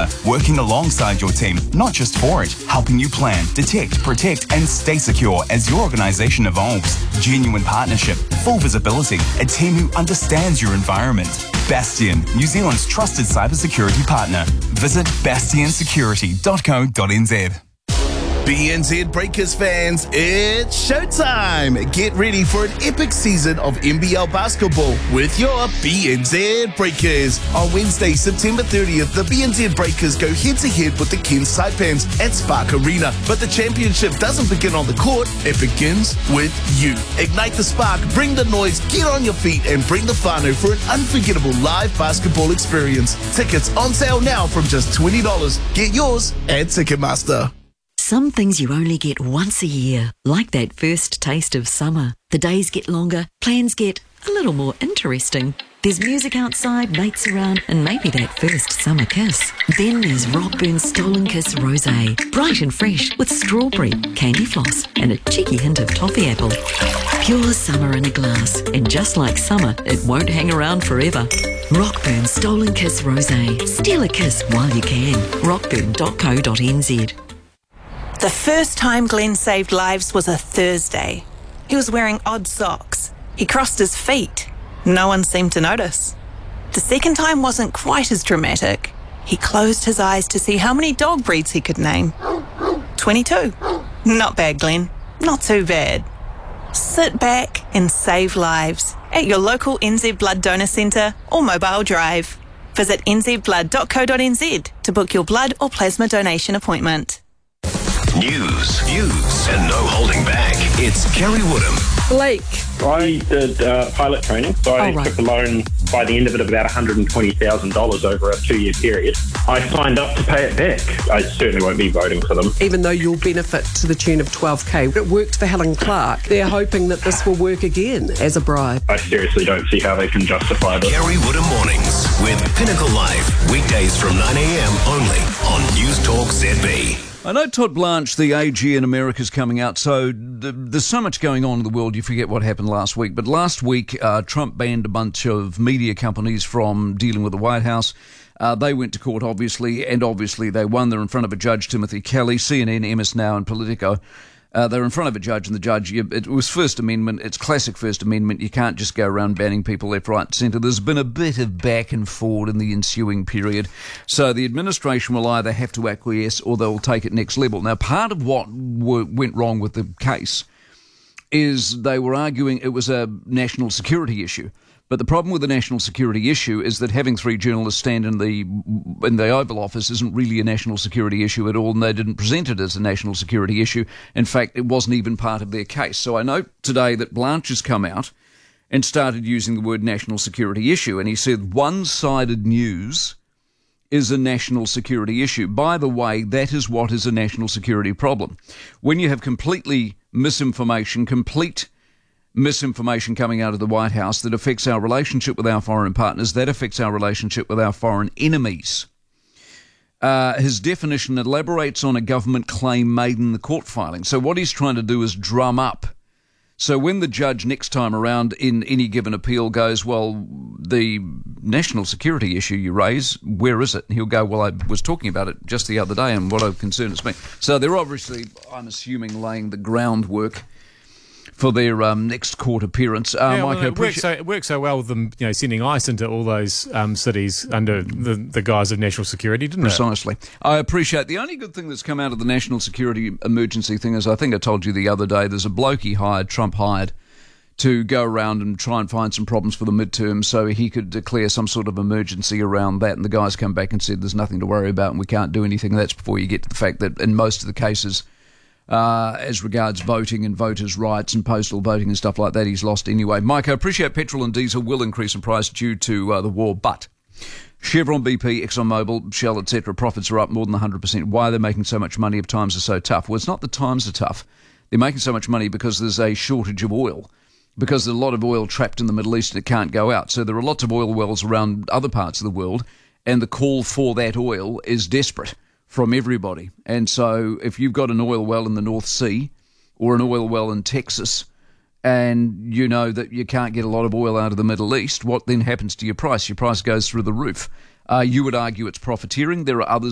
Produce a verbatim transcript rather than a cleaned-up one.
Master, working alongside your team, not just for it, helping you plan, detect, protect, and stay secure as your organisation evolves. Genuine partnership, full visibility, a team who understands your environment. Bastion, New Zealand's trusted cybersecurity partner. Visit bastion security dot co dot n z. B N Z Breakers fans, it's showtime! Get ready for an epic season of N B L basketball with your B N Z Breakers. On Wednesday, September thirtieth, the B N Z Breakers go head-to-head with the Cairns Saipans at Spark Arena. But the championship doesn't begin on the court, it begins with you. Ignite the spark, bring the noise, get on your feet, and bring the whānau for an unforgettable live basketball experience. Tickets on sale now from just twenty dollars. Get yours at Ticketmaster. Some things you only get once a year, like that first taste of summer. The days get longer, plans get a little more interesting. There's music outside, mates around, and maybe that first summer kiss. Then there's Rockburn's Stolen Kiss Rosé, bright and fresh with strawberry, candy floss, and a cheeky hint of toffee apple. Pure summer in a glass, and just like summer, it won't hang around forever. Rockburn's Stolen Kiss Rosé. Steal a kiss while you can. rockburn dot co dot n z. The first time Glenn saved lives was a Thursday. He was wearing odd socks. He crossed his feet. No one seemed to notice. The second time wasn't quite as dramatic. He closed his eyes to see how many dog breeds he could name. twenty-two. Not bad, Glenn. Not too bad. Sit back and save lives at your local N Z Blood Donor Centre or Mobile Drive. Visit n z blood dot co dot n z to book your blood or plasma donation appointment. News, views, and no holding back. It's Kerry Woodham. Blake. I did uh, pilot training, so I oh, right. took a loan by the end of it of about one hundred twenty thousand dollars over a two-year period. I signed up to pay it back. I certainly won't be voting for them. Even though you'll benefit to the tune of twelve K, it worked for Helen Clark. They're hoping that this will work again as a bribe. I seriously don't see how they can justify this. Kerry Woodham Mornings with Pinnacle Live. Weekdays from nine a.m. only on News Talk Z B. I know Todd Blanche, the A G in America, is coming out, so th- there's so much going on in the world, you forget what happened last week. But last week, uh, Trump banned a bunch of media companies from dealing with the White House. Uh, they went to court, obviously, and obviously they won. They're in front of a judge, Timothy Kelly, C N N, M S Now, and Politico. Uh, they're in front of a judge, and the judge, it was First Amendment, it's classic First Amendment, you can't just go around banning people left, right, and centre. There's been a bit of back and forward in the ensuing period, so the administration will either have to acquiesce or they'll take it next level. Now, part of what w- went wrong with the case is they were arguing it was a national security issue. But the problem with the national security issue is that having three journalists stand in the in the Oval Office isn't really a national security issue at all, and they didn't present it as a national security issue. In fact, it wasn't even part of their case. So I note today that Blanche has come out and started using the word national security issue, and he said one-sided news is a national security issue. By the way, that is what is a national security problem. When you have completely misinformation, complete misinformation coming out of the White House that affects our relationship with our foreign partners, that affects our relationship with our foreign enemies. Uh, his definition elaborates on a government claim made in the court filing. So what he's trying to do is drum up. So when the judge next time around in any given appeal goes, well, the national security issue you raise, where is it? And he'll go, well, I was talking about it just the other day and what a concern it's been. So they're obviously, I'm assuming, laying the groundwork for their um, next court appearance. Uh, yeah, Mike, well, it, works so, it works so well with them, you know, sending ICE into all those um, cities under the, the guise of national security, didn't Precisely. it? Precisely. I appreciate the only good thing that's come out of the national security emergency thing is I think I told you the other day, there's a bloke he hired, Trump hired, to go around and try and find some problems for the midterms so he could declare some sort of emergency around that. And the guys come back and said there's nothing to worry about and we can't do anything. And that's before you get to the fact that in most of the cases, Uh, as regards voting and voters' rights and postal voting and stuff like that, he's lost anyway. Mike, I appreciate petrol and diesel will increase in price due to uh, the war, but Chevron, B P, ExxonMobil, Shell, et cetera, profits are up more than one hundred percent. Why are they making so much money if times are so tough? Well, it's not that times are tough. They're making so much money because there's a shortage of oil, because there's a lot of oil trapped in the Middle East and it can't go out. So there are lots of oil wells around other parts of the world, and the call for that oil is desperate from everybody. And so if you've got an oil well in the North Sea or an oil well in Texas and you know that you can't get a lot of oil out of the Middle East, what then happens to your price? Your price goes through the roof. Uh, you would argue it's profiteering. There are others